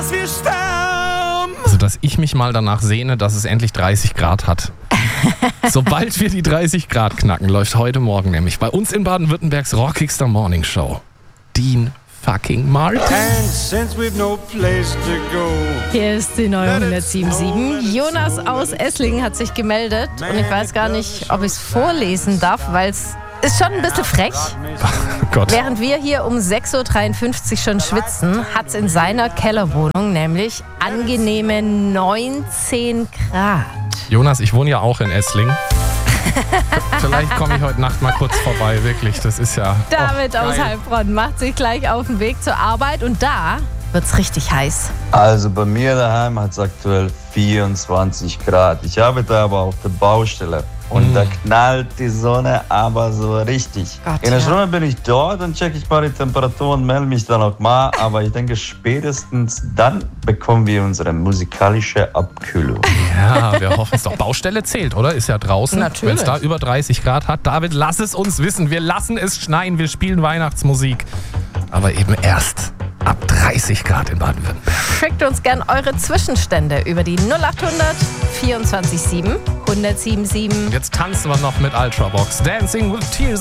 dass wir sterben. Also, dass ich mich mal danach sehne, dass es endlich 30 Grad hat. Sobald wir die 30 Grad knacken, läuft heute Morgen nämlich bei uns in Baden-Württembergs rockigster Morning Show Dean fucking Martin. And since we've no place to go. Hier ist die neue 107.7. Jonas aus Esslingen hat sich gemeldet und ich weiß gar nicht, ob ich es vorlesen darf, weil es ist schon ein bisschen frech. Oh Gott. Während wir hier um 6.53 Uhr schon schwitzen, hat es in seiner Kellerwohnung nämlich angenehme 19 Grad. Jonas, ich wohne ja auch in Esslingen. Vielleicht komme ich heute Nacht mal kurz vorbei, wirklich. Das ist ja... David aus geil. Heilbronn macht sich gleich auf den Weg zur Arbeit und da wird's richtig heiß. Also bei mir daheim hat es aktuell 24 Grad. Ich arbeite aber auf der Baustelle und da knallt die Sonne aber so richtig. Gott, In einer ja. Stunde bin ich dort und checke ich mal die Temperatur und melde mich dann auch mal. Aber ich denke, spätestens dann bekommen wir unsere musikalische Abkühlung. Ja, wir hoffen es doch. Baustelle zählt, oder? Ist ja draußen. Natürlich. Wenn es da über 30 Grad hat. David, lass es uns wissen. Wir lassen es schneien. Wir spielen Weihnachtsmusik. Aber eben erst ab 30 Grad in Baden-Württemberg. Schickt uns gern eure Zwischenstände über die 0800 24 7 1077. Jetzt tanzen wir noch mit Ultravox. Dancing with Tears.